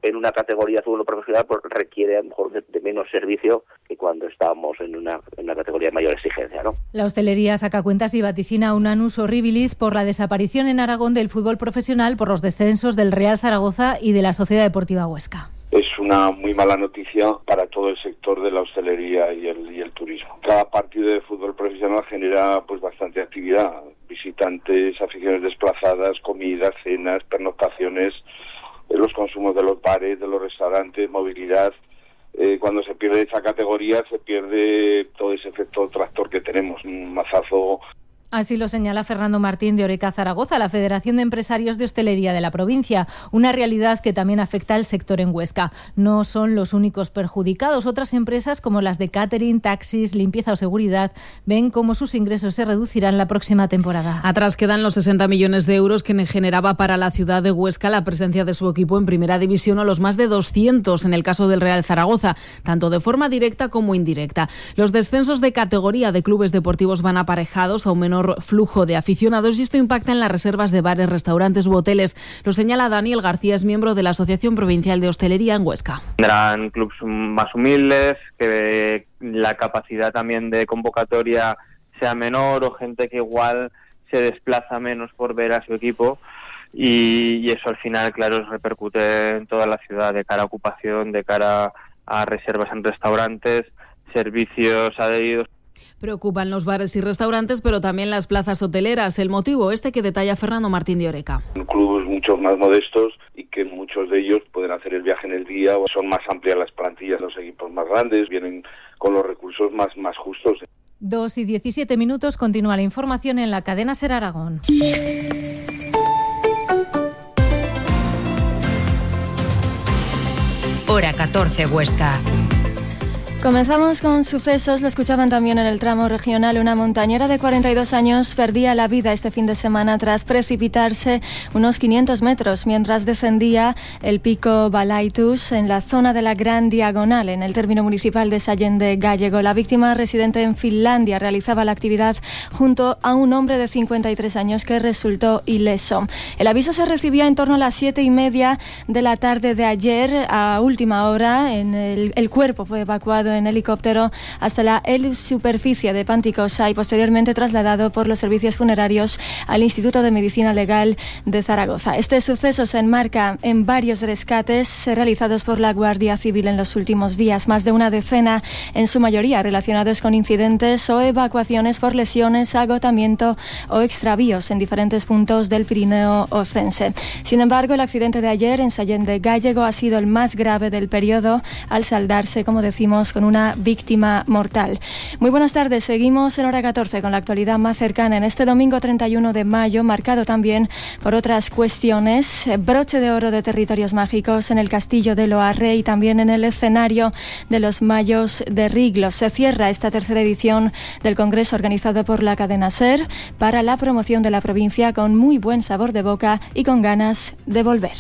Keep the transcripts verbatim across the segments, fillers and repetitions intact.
en una categoría de fútbol profesional pues requiere a lo mejor de, de menos servicio que cuando estábamos en una, en una categoría de mayor exigencia, ¿no? La hostelería saca cuentas y vaticina un annus horribilis por la desaparición en Aragón del fútbol profesional por los descensos del Real Zaragoza y de la Sociedad Deportiva Huesca. Es una muy mala noticia para todo el sector de la hostelería y el, y el turismo. Cada partido de fútbol profesional genera pues bastante actividad, visitantes, aficiones desplazadas, comidas, cenas, pernoctaciones, los consumos de los bares, de los restaurantes, movilidad. Eh, cuando se pierde esa categoría se pierde todo ese efecto tractor que tenemos, un mazazo. Así lo señala Fernando Martín de Horeca Zaragoza, la Federación de Empresarios de Hostelería de la provincia, una realidad que también afecta al sector en Huesca. No son los únicos perjudicados. Otras empresas como las de catering, taxis, limpieza o seguridad ven cómo sus ingresos se reducirán la próxima temporada. Atrás quedan los sesenta millones de euros que generaba para la ciudad de Huesca la presencia de su equipo en Primera División o los más de doscientos en el caso del Real Zaragoza, tanto de forma directa como indirecta. Los descensos de categoría de clubes deportivos van aparejados a un menor flujo de aficionados y esto impacta en las reservas de bares, restaurantes u hoteles. Lo señala Daniel García, es miembro de la Asociación Provincial de Hostelería en Huesca. Tendrán clubes más humildes, que la capacidad también de convocatoria sea menor o gente que igual se desplaza menos por ver a su equipo y, y eso al final, claro, repercute en toda la ciudad de cara a ocupación, de cara a reservas en restaurantes, servicios adheridos. Preocupan los bares y restaurantes, pero también las plazas hoteleras. El motivo este que detalla Fernando Martín de Horeca. Clubes mucho más modestos y que muchos de ellos pueden hacer el viaje en el día, o son más amplias las plantillas, los equipos más grandes, vienen con los recursos más, más justos. Dos y diecisiete minutos, continúa la información en la cadena SER Aragón. Hora catorce Huesca. Comenzamos con sucesos, lo escuchaban también en el tramo regional. Una montañera de cuarenta y dos años perdía la vida este fin de semana tras precipitarse unos quinientos metros mientras descendía el pico Balaitus en la zona de la Gran Diagonal, en el término municipal de Sallén de Gállego. La víctima, residente en Finlandia, realizaba la actividad junto a un hombre de cincuenta y tres años que resultó ileso. El aviso se recibía en torno a las siete y media de la tarde de ayer. A última hora, en el, el cuerpo fue evacuado en helicóptero hasta la superficie de Panticosa y posteriormente trasladado por los servicios funerarios al Instituto de Medicina Legal de Zaragoza. Este suceso se enmarca en varios rescates realizados por la Guardia Civil en los últimos días, más de una decena, en su mayoría relacionados con incidentes o evacuaciones por lesiones, agotamiento o extravíos en diferentes puntos del Pirineo ocense. Sin embargo, el accidente de ayer en Sallén de Gállego ha sido el más grave del periodo, al saldarse, como decimos, con una víctima mortal. Muy buenas tardes, seguimos en Hora catorce con la actualidad más cercana en este domingo treinta y uno de mayo, marcado también por otras cuestiones. Broche de oro de territorios mágicos en el Castillo de Loarre y también en el escenario de los Mayos de Riglos. Se cierra esta tercera edición del Congreso organizado por la cadena SER para la promoción de la provincia, con muy buen sabor de boca y con ganas de volver.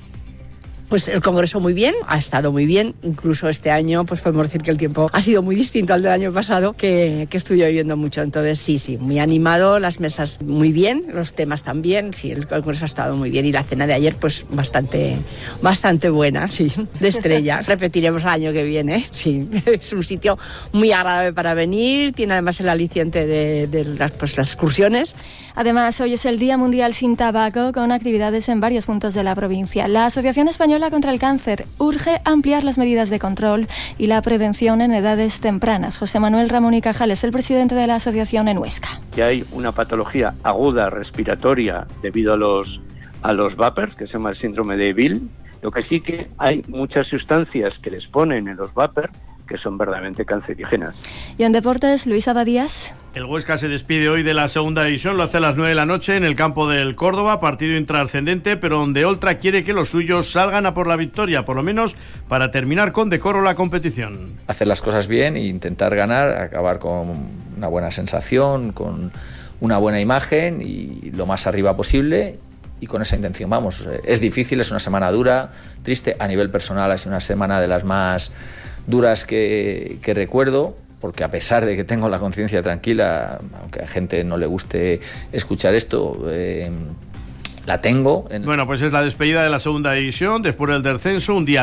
Pues el Congreso muy bien, ha estado muy bien, incluso este año pues podemos decir que el tiempo ha sido muy distinto al del año pasado, que, que estuve lloviendo mucho, entonces sí, sí, muy animado, las mesas muy bien, los temas también, sí, el Congreso ha estado muy bien y la cena de ayer pues bastante, bastante buena, sí, de estrella. Repetiremos el año que viene, sí, es un sitio muy agradable para venir, tiene además el aliciente de, de las, pues, las excursiones. Además, hoy es el Día Mundial sin Tabaco, con actividades en varios puntos de la provincia. La Asociación Española contra el Cáncer urge ampliar las medidas de control y la prevención en edades tempranas. José Manuel Ramón y Cajal es el presidente de la asociación en Huesca. Que hay una patología aguda respiratoria debido a los, a los vapers, que se llama el síndrome de Bill. Lo que sí que hay muchas sustancias que les ponen en los vapers que son verdaderamente cancerígenas. Y en deportes, Luis Abadías. El Huesca se despide hoy de la segunda división, lo hace a las nueve de la noche en el campo del Córdoba, partido intrascendente, pero donde Oltra quiere que los suyos salgan a por la victoria, por lo menos para terminar con decoro la competición. Hacer las cosas bien e intentar ganar, acabar con una buena sensación, con una buena imagen y lo más arriba posible. Y con esa intención vamos, es difícil, es una semana dura, triste, a nivel personal ha sido una semana de las más duras que, que recuerdo, porque a pesar de que tengo la conciencia tranquila, aunque a gente no le guste escuchar esto, eh, la tengo. Bueno, pues es la despedida de la segunda división, después del descenso, un día